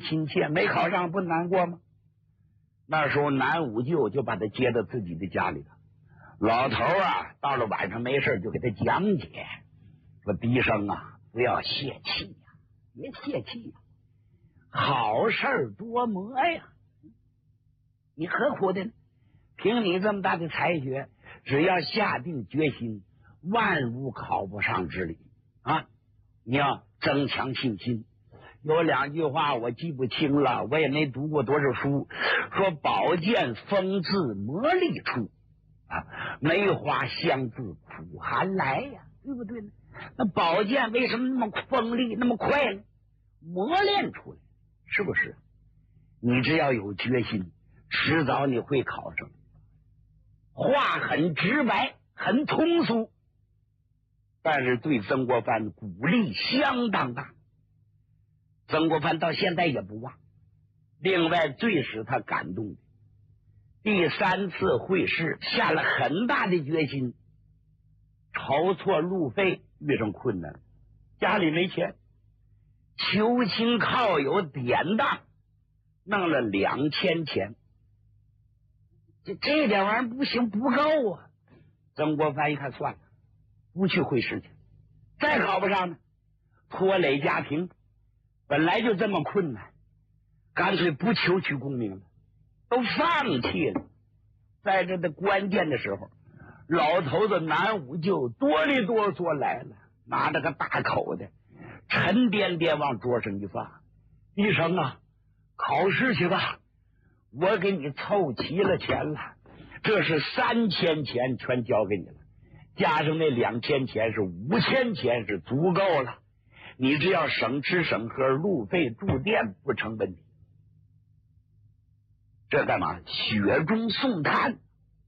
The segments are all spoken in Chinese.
亲切，没考上不难过吗？那时候南五舅就把他接到自己的家里头，老头啊到了晚上没事就给他讲解，说低声啊不要泄气呀，别泄气呀，好事多磨呀，你何苦的呢？凭你这么大的才学，只要下定决心，万无考不上之理啊！你要增强信心。有两句话我记不清了，我也没读过多少书，说宝剑锋自磨砺出啊，梅花香自苦寒来呀，对不对呢？那宝剑为什么那么锋利那么快呢？磨练出来，是不是？你只要有决心，迟早你会考上。话很直白，很通俗，但是对曾国藩鼓励相当大。曾国藩到现在也不忘。另外最使他感动的，第3次会试下了很大的决心，筹措路费遇上困难，家里没钱，求亲靠友典当，弄了2000钱。这点玩意儿不行，不够啊！曾国藩一看算了，不去会试去，再考不上呢，拖累家庭，本来就这么困难，干脆不求取功名了，都放弃了。在这的关键的时候，老头子南五舅哆里哆嗦来了，拿着个大口的，沉甸甸往桌上一放，医生啊，考试去吧，我给你凑齐了钱了，这是3000钱全交给你了，加上那2000钱是5000钱是足够了，你只要省吃省喝，路费住店不成问题。这干嘛？雪中送炭。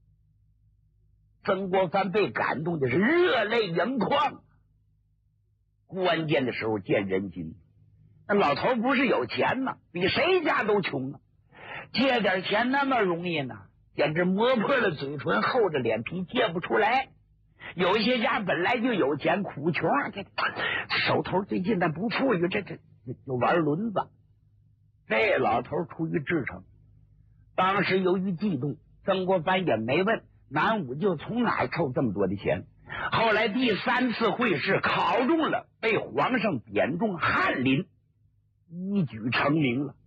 曾国藩被感动的是热泪盈眶。关键的时候见人心，那老头不是有钱吗？比谁家都穷啊，借点钱那么容易呢？简直磨破了嘴唇，厚着脸皮借不出来。有一些家本来就有钱，苦穷啊，这手头最近但不富裕，这就玩轮子。这老头出于至诚，当时由于激动，曾国藩也没问南五舅从哪儿凑这么多的钱。后来第3次会试考中了，被皇上点中翰林，一举成名了。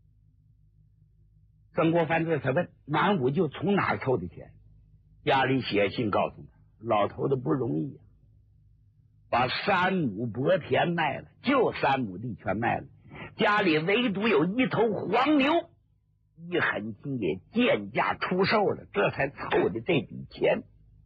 曾国藩这才问南五舅从哪儿凑的钱，家里写信告诉他，老头子不容易啊，把3亩薄田卖了，就3亩地全卖了，家里唯独有1头黄牛，一狠心也贱价出售了，这才凑的这笔钱。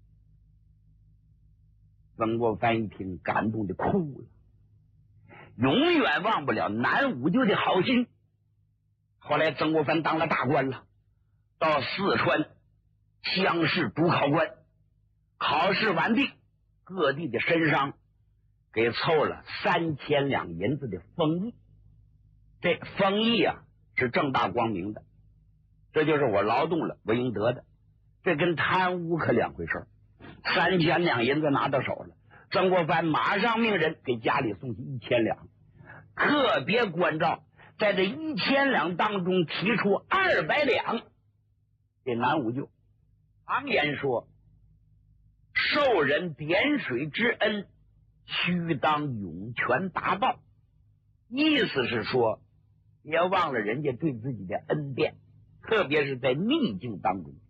曾国藩一听感动的哭了，永远忘不了南五舅的好心。后来曾国藩当了大官了，到四川乡试主考官，考试完毕，各地的绅商给凑了3000两银子的封邑。这封邑啊是正大光明的，这就是我劳动了我应得的，这跟贪污可两回事。3000两银子拿到手了，曾国藩马上命人给家里送去1000两，特别关照在这1000两当中提出200两给南五舅。常言说，受人点水之恩，须当涌泉达报，意思是说别忘了人家对自己的恩典，特别是在逆境当中。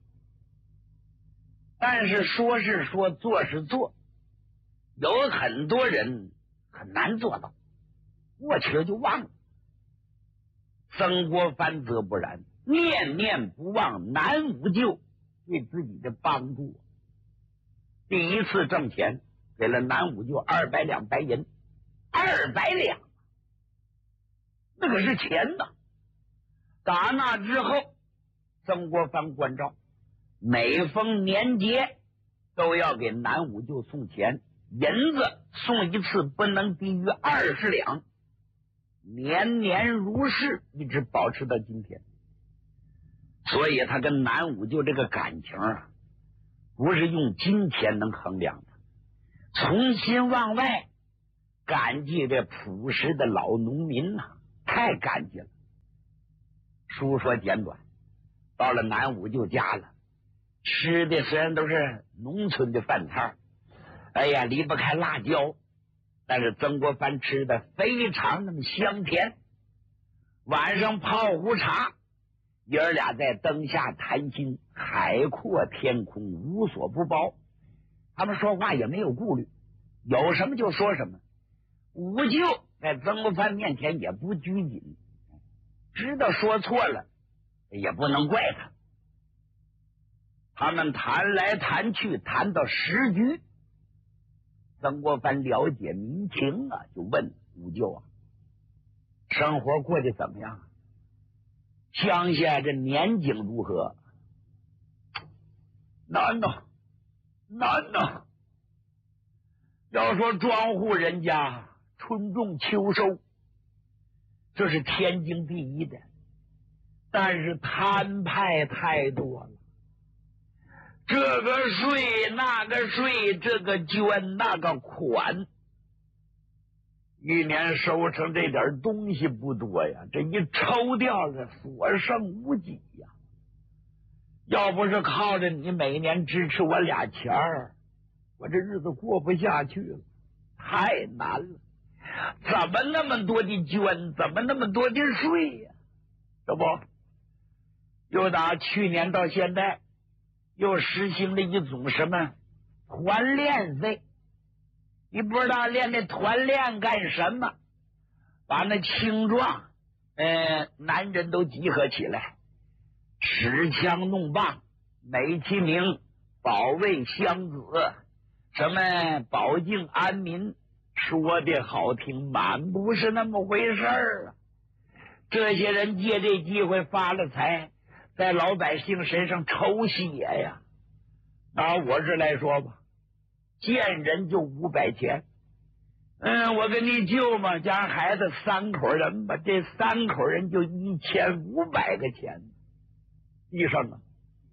但是说是说，做是做，有很多人很难做到，过去了就忘了。曾国藩则不然，念念不忘南五舅对自己的帮助。第一次挣钱给了南五舅200两白银，200两，那可是钱呐。打那之后，曾国藩关照，每逢年节都要给南五舅送钱，银子送一次不能低于20两，年年如是，一直保持到今天。所以他跟南五舅这个感情啊，不是用金钱能衡量的，从心往外感激这朴实的老农民呐，太感激了。 书说简短，到了南五舅家了，吃的虽然都是农村的饭菜，哎呀，离不开辣椒，但是曾国藩吃的非常那么香甜。晚上泡壶茶，爷儿俩在灯下谈心，海阔天空，无所不包。他们说话也没有顾虑，有什么就说什么。五舅在曾国藩面前也不拘谨，知道说错了也不能怪他。他们谈来谈去，谈到10局，曾国藩了解民情啊，就问五舅啊，生活过得怎么样？乡下这年景如何？难呐，难呐！要说庄户人家春种秋收，这是天经地义的，但是摊派太多了，这个税那个税，这个捐那个款，一年收成这点东西不多呀，这一抽掉了，所剩无几呀。要不是靠着你每年支持我俩钱儿，我这日子过不下去了，太难了。怎么那么多的捐，怎么那么多的税呀？这不，又打去年到现在，又实行了一种什么团练费。你不知道练那团练干什么？把那青壮男人都集合起来，持枪弄棒，美其名保卫乡子，什么保境安民，说的好听，满不是那么回事儿啊！这些人借这机会发了财，在老百姓身上抽血呀。拿我这来说吧，见人就500钱。我跟你舅嘛，家孩子3口人吧，这3口人就1500个钱。医生啊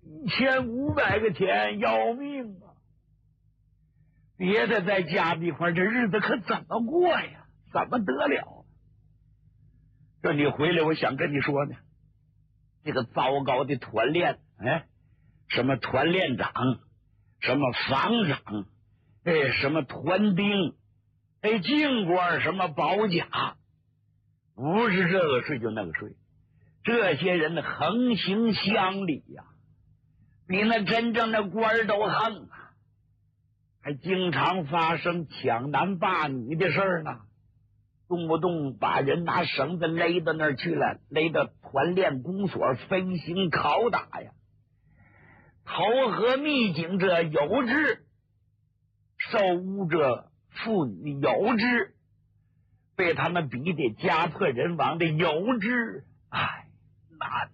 ，1500个钱要命啊！别的在家里块，这日子可怎么过呀？怎么得了？这你回来，我想跟你说呢，这个糟糕的团练，什么团练长，什么房长，什么团丁，进官，什么保甲，不是这个税就那个税，这些人横行乡里呀，比那真正的官都横啊，还经常发生抢男霸女的事儿呢，动不动把人拿绳子勒到那儿去了，勒到团练公所飞行拷打呀。投河秘警者有之，受污者妇女有之，被他们逼得家破人亡的有之，难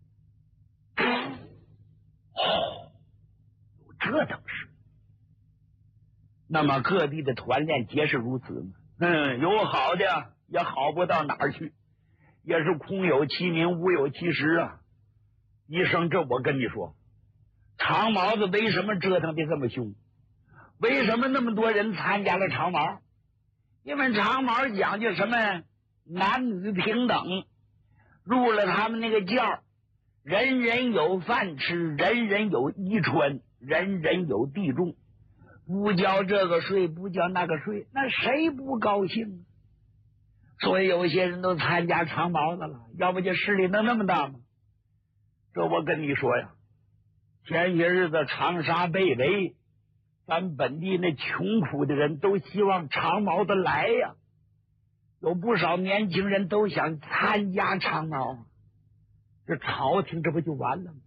有这等事。那么各地的团练皆是如此吗？有好的，也好不到哪儿去，也是空有其名，无有其实啊。医生，这我跟你说，长毛子为什么折腾的这么凶？为什么那么多人参加了长毛？因为长毛讲究什么男女平等，入了他们那个教，人人有饭吃，人人有衣穿，人人有地种，不交这个税，不交那个税，那谁不高兴？所以有些人都参加长毛子了，要不这势力能那么大吗？这我跟你说呀，前些日子长沙被围，咱本地那穷苦的人都希望长毛子来呀，有不少年轻人都想参加长毛，这朝廷这不就完了吗？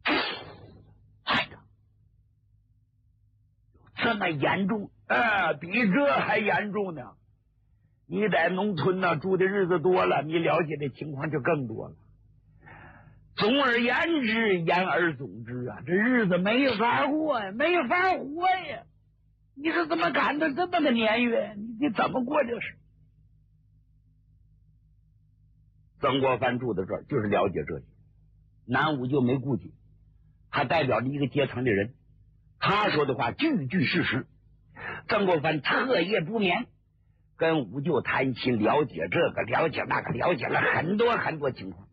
这么严重，比这还严重呢。你在农村呢住的日子多了，你了解的情况就更多了。总而言之，言而总之啊，这日子没法过呀，没法活呀。你是怎么赶到这么个年月？你怎么过这事？曾国藩住在这儿，就是了解这些。南武就没顾忌，他代表着一个阶层的人，他说的话句句事实。曾国藩彻夜不眠，跟五舅谈心，了解这个了解那个，了解了很多很多情况。